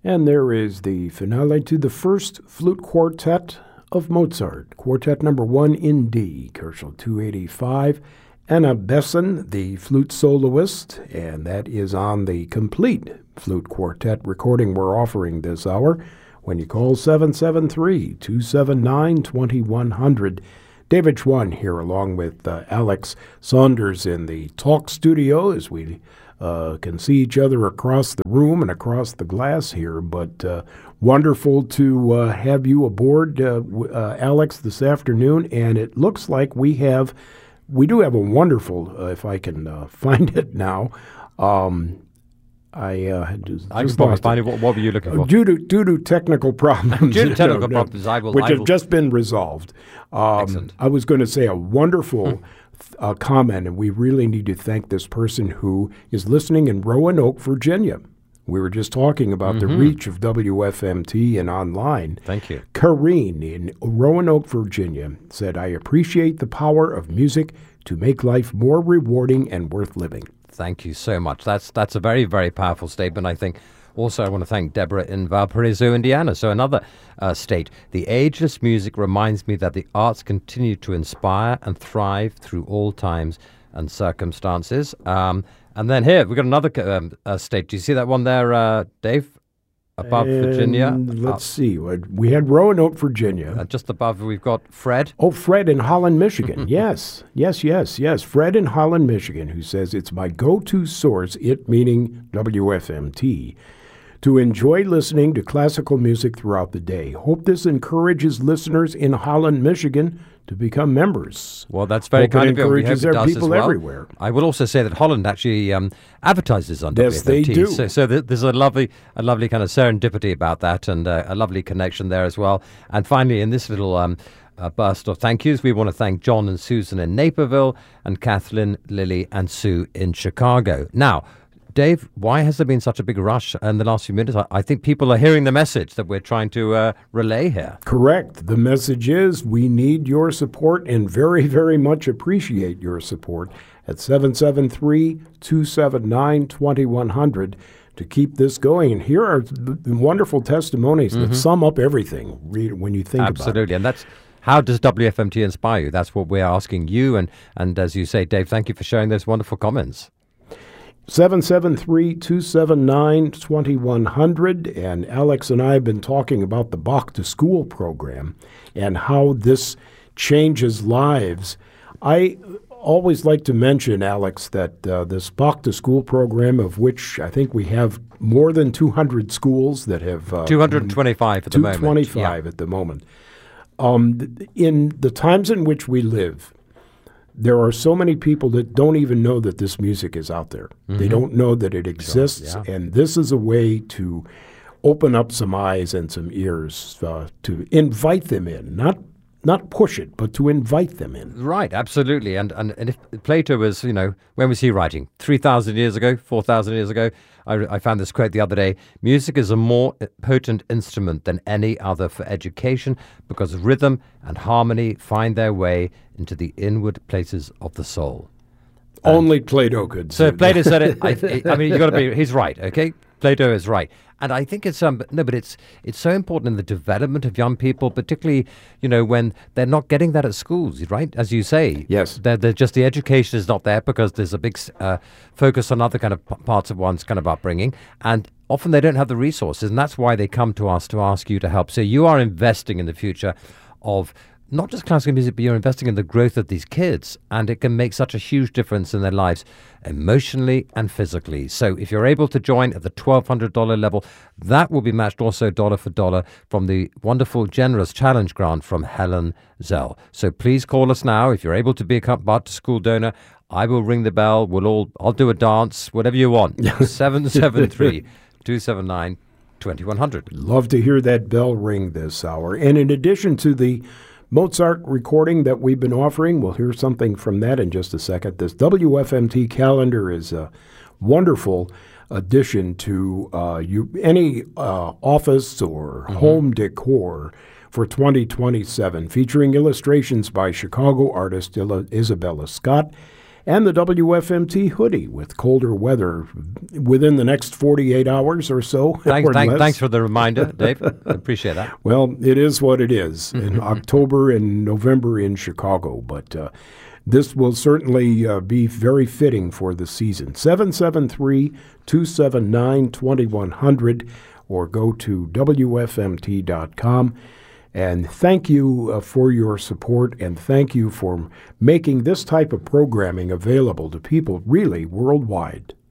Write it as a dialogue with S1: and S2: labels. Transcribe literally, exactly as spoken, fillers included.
S1: And there is the finale to the first flute quartet of Mozart, Quartet number one in D, Koelschel two eighty-five. Anna Besson, the flute soloist, and that is on the complete flute quartet recording we're offering this hour when you call seven seven three, two seven nine, two one zero zero. David Schwann here along with uh, Alex Saunders in the talk studio as we uh, can see each other across the room and across the glass here. But uh, wonderful to uh, have you aboard, uh, uh, Alex, this afternoon. And it looks like we have, we do have a wonderful, uh, if I can uh, find it now, um, I uh, had just,
S2: I just lost find it. What, what were you looking for?
S1: Due to due to technical problems,
S2: due to technical
S1: no, no,
S2: problems, I will,
S1: which
S2: I
S1: have
S2: will.
S1: just been resolved. Um,
S2: Excellent.
S1: I was going to say a wonderful uh, comment, and we really need to thank this person who is listening in Roanoke, Virginia. We were just talking about mm-hmm. the reach of W F M T and online.
S2: Thank you.
S1: Kareen in Roanoke, Virginia said, "I appreciate the power of music to make life more rewarding and worth living."
S2: Thank you so much. That's that's a very, very powerful statement, I think. Also, I want to thank Deborah in Valparaiso, Indiana. So another uh, state. The ageless music reminds me that the arts continue to inspire and thrive through all times and circumstances. Um, and then here, we've got another um, uh, state. Do you see that one there, uh, Dave? Above
S1: and
S2: Virginia.
S1: Let's
S2: uh,
S1: see. We had Roanoke, Virginia.
S2: Uh, just above, we've got Fred.
S1: Oh, Fred in Holland, Michigan. yes, yes, yes, yes. Fred in Holland, Michigan, who says, "It's my go-to source, it meaning W F M T, to enjoy listening to classical music throughout the day. Hope this encourages listeners in Holland, Michigan to become members."
S2: Well, that's very
S1: Hope
S2: kind
S1: it
S2: of you. We hope
S1: encourages
S2: it
S1: our
S2: does as
S1: people
S2: well.
S1: everywhere.
S2: I will also say that Holland actually um, advertises on
S1: Yes,
S2: W F M T.
S1: they do.
S2: So, so th- there's a lovely, a lovely kind of serendipity about that, and uh, a lovely connection there as well. And finally, in this little um, uh, burst of thank yous, we want to thank John and Susan in Naperville, and Kathleen, Lily, and Sue in Chicago. Now, Dave, why has there been such a big rush in the last few minutes? I, I think people are hearing the message that we're trying to uh, relay here.
S1: Correct. The message is we need your support and very, very much appreciate your support at seven seven three, two seven nine, two one zero zero to keep this going. And here are the wonderful testimonies mm-hmm. that sum up everything read when you think
S2: Absolutely.
S1: about it.
S2: Absolutely. And that's how does W F M T inspire you? That's what we're asking you. And, and as you say, Dave, thank you for sharing those wonderful comments.
S1: seven seven three, two seven nine, two one zero zero. And Alex and I have been talking about the Bach to School program and how this changes lives. I always like to mention, Alex, that uh, this Bach to School program, of which I think we have more than two hundred schools that have... Uh,
S2: two hundred twenty-five at the moment.
S1: two hundred twenty-five
S2: yeah.
S1: at the moment. Um, in the times in which we live, there are so many people that don't even know that this music is out there. Mm-hmm. They don't know that it exists,
S2: sure, yeah.
S1: and this is a way to open up some eyes and some ears uh, to invite them in, not not push it, but to invite them in.
S2: Right, absolutely. And and, and if Plato was, you know, when was he writing? three thousand years ago, four thousand years ago? I, I found this quote the other day. Music is a more potent instrument than any other for education because rhythm and harmony find their way into the inward places of the soul. And
S1: only Plato could
S2: So
S1: say
S2: Plato
S1: that.
S2: said it. I, I mean, you've got to be, he's right, okay? Plato is right. And I think it's, um, no, but it's it's so important in the development of young people, particularly, you know, when they're not getting that at schools, right? As you say.
S1: Yes.
S2: They're, they're just, the education is not there because there's a big uh, focus on other kind of p- parts of one's kind of upbringing. And often they don't have the resources. And that's why they come to us to ask you to help. So you are investing in the future of not just classical music, but you're investing in the growth of these kids, and it can make such a huge difference in their lives emotionally and physically. So if you're able to join at the twelve hundred dollars level, that will be matched also dollar for dollar from the wonderful, generous challenge grant from Helen Zell. So please call us now. If you're able to be a Bach to School donor, I will ring the bell. We'll all, I'll do a dance, whatever you want. seven seven three, two seven nine, two one zero zero.
S1: Love to hear that bell ring this hour. And in addition to the Mozart recording that we've been offering, we'll hear something from that in just a second. This W F M T calendar is a wonderful addition to uh, you any uh, office or mm-hmm. home decor for twenty twenty-seven, featuring illustrations by Chicago artist Isabella Scott and the W F M T hoodie with colder weather within the next forty-eight hours or so.
S2: Thanks,
S1: or
S2: thanks,
S1: less.
S2: thanks for the reminder, Dave. I appreciate that.
S1: Well, it is what it is in October and November in Chicago, but uh, this will certainly uh, be very fitting for the season. seven seven three, two seven nine, two one zero zero or go to W F M T dot com. And thank you uh, for your support, and thank you for making this type of programming available to people really worldwide.